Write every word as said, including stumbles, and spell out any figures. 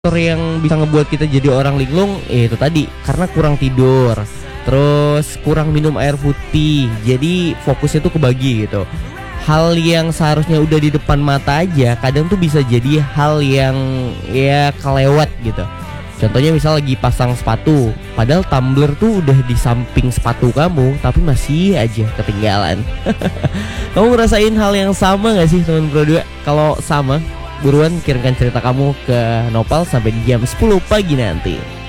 Faktor yang bisa ngebuat kita jadi orang linglung, ya itu tadi, karena kurang tidur, terus kurang minum air putih, jadi fokusnya tuh kebagi gitu. Hal yang seharusnya udah di depan mata aja, kadang tuh bisa jadi hal yang ya kelewat gitu. Contohnya misal lagi pasang sepatu, padahal tumbler tuh udah di samping sepatu kamu, tapi masih aja ketinggalan. Kamu ngerasain hal yang sama gak sih teman berdua? Kalau sama, buruan kirimkan cerita kamu ke Nopal sampai di jam sepuluh pagi nanti.